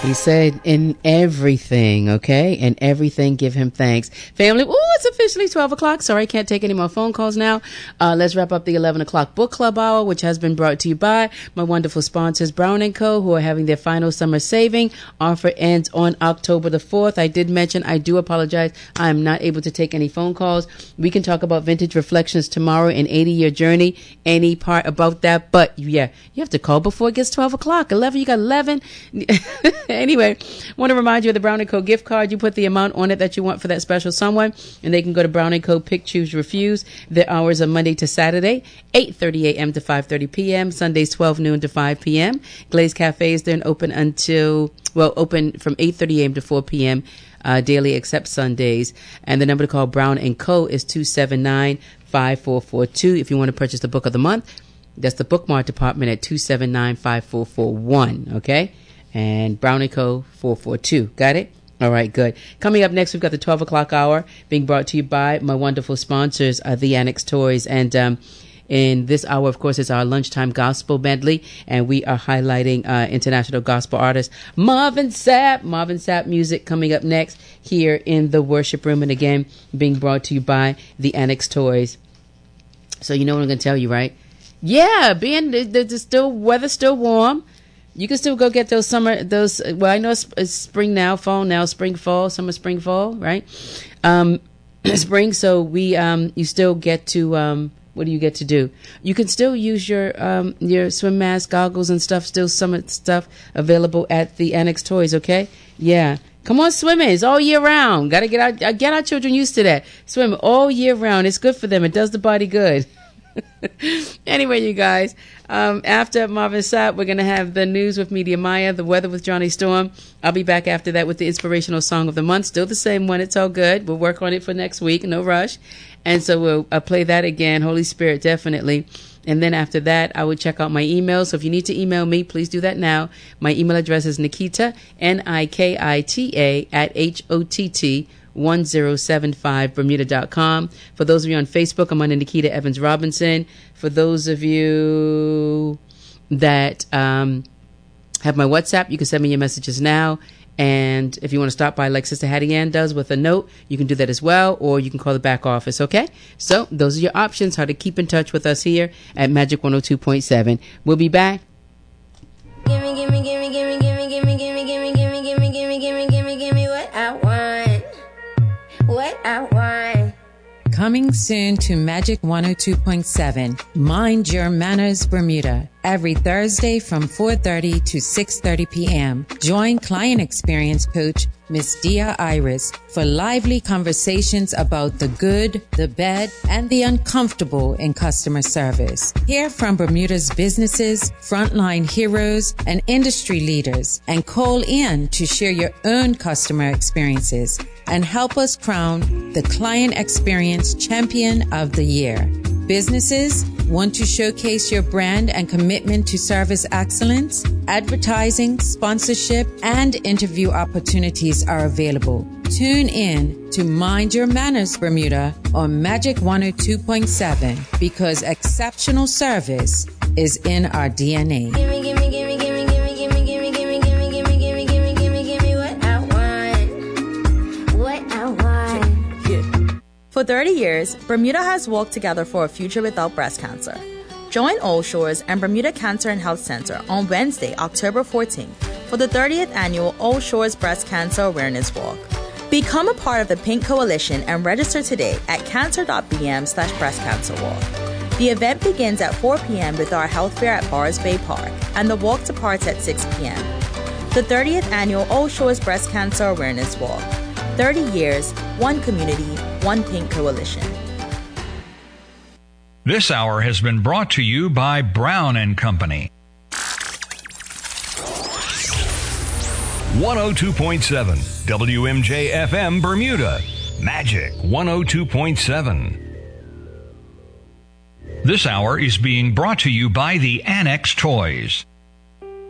He said, in everything, okay? In everything, give him thanks. Family, it's officially 12 o'clock. Sorry, I can't take any more phone calls now. Let's wrap up the 11 o'clock book club hour, which has been brought to you by my wonderful sponsors, Brown & Co., who are having their final summer saving. Offer ends on October the 4th. I did mention, I do apologize, I am not able to take any phone calls. We can talk about Vintage Reflections tomorrow, an 80-year journey, any part about that. But, yeah, you have to call before it gets 12 o'clock. 11, you got 11. Anyway, want to remind you of the Brown & Co. gift card. You put the amount on it that you want for that special someone, and they can go to Brown & Co. Pick, Choose, Refuse. Their hours are Monday to Saturday, 8:30 a.m. to 5:30 p.m., Sundays 12 noon to 5 p.m. Glaze Cafes, they're open open from 8:30 a.m. to 4 p.m. Daily except Sundays. And the number to call Brown & Co. is 279-5442 if you want to purchase the book of the month. That's the bookmark department at 279-5441, okay? And Brown & Co. 442. Got it? All right, good. Coming up next, we've got the 12 o'clock hour being brought to you by my wonderful sponsors, the Annex Toys. And in this hour, of course, is our lunchtime gospel medley, and we are highlighting international gospel artist Marvin Sapp. Marvin Sapp music coming up next here in the worship room, and again, being brought to you by the Annex Toys. So you know what I'm going to tell you, right? Yeah, being the weather's still warm. You can still go get those I know it's spring now, fall now, spring, fall, summer, spring, fall, right? Spring, so you still get to, what do you get to do? You can still use your swim mask, goggles and stuff, still summer stuff available at the Annex Toys, okay? Yeah. Come on, swimmers, all year round. Gotta get our children used to that. Swim all year round. It's good for them. It does the body good. Anyway, you guys, after Marvin Sapp, we're going to have the news with Media Maya, the weather with Johnny Storm. I'll be back after that with the inspirational song of the month. Still the same one. It's all good. We'll work on it for next week. No rush. And so we'll play that again. Holy Spirit, definitely. And then after that, I will check out my email. So if you need to email me, please do that now. My email address is Nikita, Nikita, at HOTT1075bermuda.com. For those of you on Facebook, I'm under Nikita Evans Robinson. For those of you that have my WhatsApp, you can send me your messages now. And if you want to stop by like Sister Hattie Ann does with a note, you can do that as well, or you can call the back office, okay? So those are your options, how to keep in touch with us here at Magic 102.7. We'll be back. Gimme what I want. What I want. Coming soon to Magic 102.7, Mind Your Manners Bermuda, every Thursday from 4:30 to 6:30 p.m. Join client experience coach Miss Dia Iris for lively conversations about the good, the bad, and the uncomfortable in customer service. Hear from Bermuda's businesses, frontline heroes, and industry leaders, and call in to share your own customer experiences and help us crown the Client Experience Champion of the Year. Businesses want to showcase your brand and commitment to service excellence? Advertising, sponsorship, and interview opportunities are available. Tune in to Mind Your Manners Bermuda on Magic 102.7 because exceptional service is in our DNA. For 30 years, Bermuda has walked together for a future without breast cancer. Join All Shores and Bermuda Cancer and Health Center on Wednesday, October 14th for the 30th annual All Shores Breast Cancer Awareness Walk. Become a part of the Pink Coalition and register today at cancer.bm/breastcancerwalk. The event begins at 4 p.m. with our health fair at Bars Bay Park, and the walk departs at 6 p.m. The 30th annual All Shores Breast Cancer Awareness Walk. 30 years, one community, one Pink Coalition. This hour has been brought to you by Brown & Company. 102.7 WMJ-FM Bermuda. Magic 102.7. This hour is being brought to you by the Annex Toys.